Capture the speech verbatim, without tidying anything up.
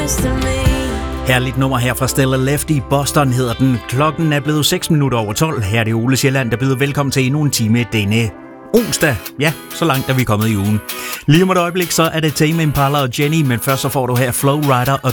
Herligt nummer her fra Stella Lefty. Boston hedder den. Klokken er blevet seks minutter over tolv. Her er det Ole Sjælland, der byder velkommen til endnu en time denne onsdag. Ja, så langt er vi kommet i ugen. Lige om et øjeblik, så er det Tame Impala og Jenny, men først så får du her Flow Rider og